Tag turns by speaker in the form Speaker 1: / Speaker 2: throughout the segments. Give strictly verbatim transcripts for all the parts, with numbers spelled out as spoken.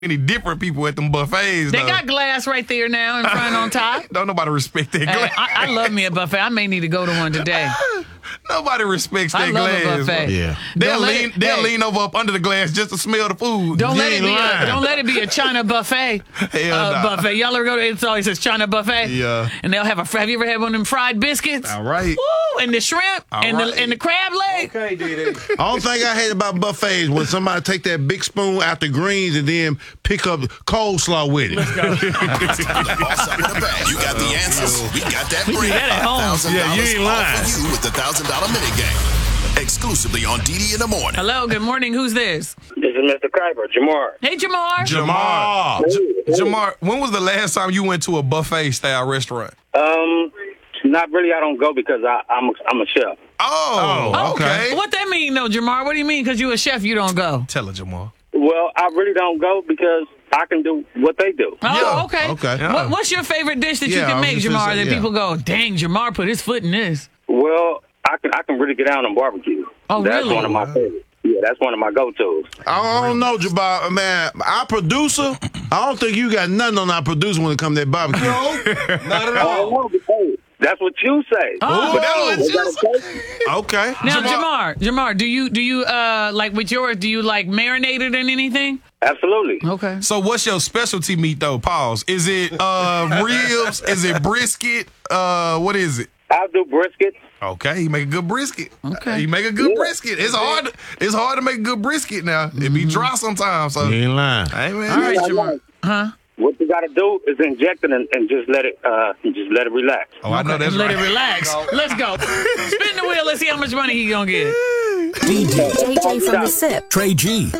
Speaker 1: many different people at them buffets.
Speaker 2: They
Speaker 1: though.
Speaker 2: got glass right there now in front on top.
Speaker 1: Don't nobody respect that
Speaker 2: Hey,
Speaker 1: glass.
Speaker 2: I, I love me a buffet. I may need to go to one today.
Speaker 1: Nobody respects
Speaker 2: I
Speaker 1: that
Speaker 2: love
Speaker 1: glass.
Speaker 2: a buffet.
Speaker 1: bro.
Speaker 3: Yeah.
Speaker 1: They'll
Speaker 2: Don't let
Speaker 1: lean.
Speaker 2: it-
Speaker 1: they'll
Speaker 2: hey.
Speaker 1: lean over up under the glass just to smell the food.
Speaker 2: Don't
Speaker 3: You
Speaker 2: let it
Speaker 3: ain't
Speaker 2: be. A,
Speaker 3: lying.
Speaker 2: don't let it be a China buffet.
Speaker 1: Hell
Speaker 2: uh,
Speaker 1: nah.
Speaker 2: Buffet. Y'all ever go to? It always says China buffet.
Speaker 1: Yeah.
Speaker 2: And they'll have a. Have you ever had one of them fried biscuits?
Speaker 1: All right.
Speaker 2: Woo! And the shrimp
Speaker 1: All
Speaker 2: and
Speaker 1: right.
Speaker 2: the and the crab leg.
Speaker 1: Okay, D D.
Speaker 3: Only thing I hate about buffets when somebody take that big spoon out the greens and then pick up coleslaw with it.
Speaker 4: Boss up in the bag. You got the answers. We got that
Speaker 2: We do
Speaker 4: bread.
Speaker 2: that at home.
Speaker 3: Yeah, you ain't lying.
Speaker 4: For you with the thousand dollar mini game. Exclusively on D D in the morning.
Speaker 2: Hello. Good morning. Who's this?
Speaker 5: This is Mister Kuiper, Jamar.
Speaker 2: Hey, Jamar.
Speaker 1: Jamar.
Speaker 3: Jamar.
Speaker 1: J- Jamar, when was the last time you went to a buffet style restaurant?
Speaker 5: Um, not really. I don't go because I, I'm a, I'm a chef.
Speaker 1: Oh,
Speaker 3: Oh,
Speaker 1: okay.
Speaker 3: okay.
Speaker 2: What that mean, though, Jamar? What do you mean? Because you a chef, you don't go?
Speaker 1: Tell her, Jamar.
Speaker 5: Well, I really don't go because I can do what they do.
Speaker 2: Oh,
Speaker 1: Yeah.
Speaker 2: okay.
Speaker 3: Okay.
Speaker 1: Yeah.
Speaker 2: What, what's your favorite dish that
Speaker 3: Yeah,
Speaker 2: you
Speaker 3: I
Speaker 2: can
Speaker 3: was
Speaker 2: make,
Speaker 3: just gonna
Speaker 2: Jamar?
Speaker 3: say,
Speaker 2: That
Speaker 3: yeah.
Speaker 2: people go, dang, Jamar put his foot in this.
Speaker 5: Well, I can I can really get down on barbecue.
Speaker 2: Oh,
Speaker 5: that's
Speaker 2: really?
Speaker 5: one of my favorites. Yeah, that's one of my go-tos.
Speaker 3: I don't know, Jabbar, man. Our producer, I don't think you got nothing on our producer when it comes to that barbecue.
Speaker 1: Not at
Speaker 5: I don't know because that's what you say.
Speaker 2: Oh.
Speaker 1: But that was
Speaker 5: They gotta
Speaker 1: just-
Speaker 5: taste it.
Speaker 3: Okay.
Speaker 2: Now,
Speaker 1: Jamar-
Speaker 2: Jamar, Jamar, do you do you uh like with yours? Do you like marinate it in anything?
Speaker 5: Absolutely.
Speaker 2: Okay.
Speaker 1: So what's your specialty meat though? Pause. Is it uh ribs? Is it brisket? Uh, what is it?
Speaker 5: I'll do brisket.
Speaker 1: Okay, you make a good brisket.
Speaker 2: Okay.
Speaker 1: You make a good
Speaker 5: Yeah.
Speaker 1: brisket. It's hard. It's hard to make a good brisket now. It be dry sometimes. So,
Speaker 3: You ain't lying.
Speaker 1: hey man.
Speaker 2: All right,
Speaker 5: Yeah,
Speaker 2: Jamar. Huh?
Speaker 5: What you got to do is inject it and, and just let it uh just let it relax.
Speaker 1: Oh, I know that's
Speaker 2: Let
Speaker 1: right.
Speaker 2: it relax. Let's go. Spin the wheel. Let's see how much money he gonna get.
Speaker 6: D J from the SIP.
Speaker 7: Trey G.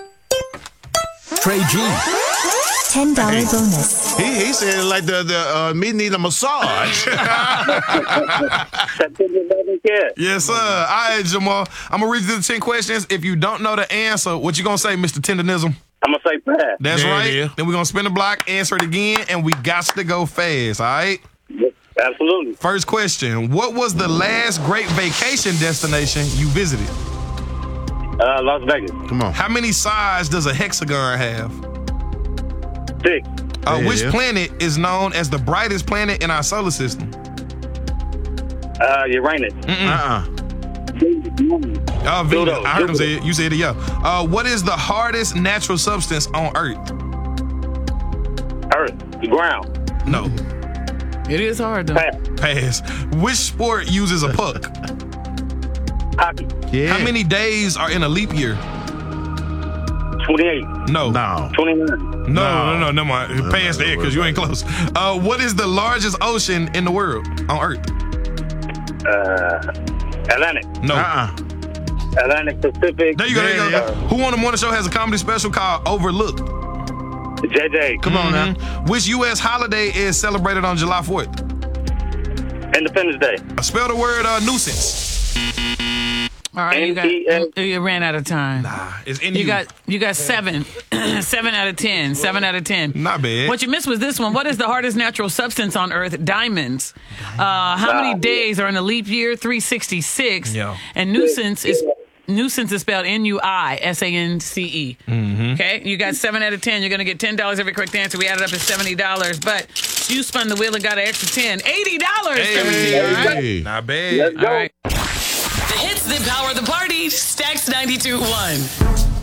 Speaker 7: Trey G.
Speaker 6: ten dollars bonus.
Speaker 3: He he said it like the the uh, me need a massage.
Speaker 5: September eleventh, yeah.
Speaker 1: Yes, sir. All right, Jamal. I'm gonna read you the ten questions. If you don't know the answer, what you gonna say, Mister Tenderism?
Speaker 5: I'm gonna say pass.
Speaker 1: That's
Speaker 3: There it
Speaker 1: right.
Speaker 3: is.
Speaker 1: Then we're gonna spin the block, answer it again, and we got to go fast. All right.
Speaker 5: Absolutely.
Speaker 1: First question: what was the last great vacation destination you visited?
Speaker 5: Uh, Las Vegas.
Speaker 3: Come on.
Speaker 1: How many sides does a hexagon have?
Speaker 5: Six.
Speaker 1: Uh,
Speaker 3: There
Speaker 1: which
Speaker 3: it is.
Speaker 1: planet is known as the brightest planet in our solar system?
Speaker 5: Uh, Uranus.
Speaker 3: Uh-uh.
Speaker 1: Uh, Venus.
Speaker 5: Pluto.
Speaker 1: I heard him say it. You said it, yeah. Uh, what is the hardest natural substance on Earth?
Speaker 5: Earth. The ground.
Speaker 1: No.
Speaker 2: It is hard though.
Speaker 5: Pass.
Speaker 1: Pass. Which sport uses a puck?
Speaker 5: Hockey.
Speaker 3: Yeah.
Speaker 1: How many days are in a leap year?
Speaker 5: twenty-eight.
Speaker 1: No.
Speaker 3: No.
Speaker 5: twenty-nine.
Speaker 1: No, no, no, never mind. Pass there because you ain't close. Uh, what is the largest ocean in the world on Earth?
Speaker 5: Uh, Atlantic.
Speaker 1: No.
Speaker 3: Uh-uh.
Speaker 5: Atlantic Pacific.
Speaker 1: There you go. There you
Speaker 3: Yeah,
Speaker 1: go.
Speaker 3: yeah.
Speaker 1: Who on the morning show has a comedy special called Overlooked?
Speaker 5: J J.
Speaker 3: Come on now.
Speaker 1: Mhm. Which U S holiday is celebrated on July fourth?
Speaker 5: Independence Day.
Speaker 1: Uh, spell the word uh, nuisance.
Speaker 2: All right, you got
Speaker 5: N T S.
Speaker 2: you, you ran out of time.
Speaker 1: Nah, it's in
Speaker 2: You got you got seven, seven out of ten, seven out of ten.
Speaker 1: Not bad.
Speaker 2: What you missed was this one. What is the hardest natural substance on Earth? Diamonds. Uh, how many days are in a leap year? three sixty-six.
Speaker 1: Yeah.
Speaker 2: And nuisance is nuisance is spelled N U I S A N C E.
Speaker 1: Mm-hmm.
Speaker 2: Okay, you got seven out of ten. You're gonna get ten dollars every correct answer. We added up to seventy dollars, but you spun the wheel and got an extra ten. Eighty dollars.
Speaker 1: Hey.
Speaker 2: All right.
Speaker 3: Hey.
Speaker 1: Not bad.
Speaker 5: Let's go.
Speaker 2: All right. The hits that power the party. Stacks ninety-two point one.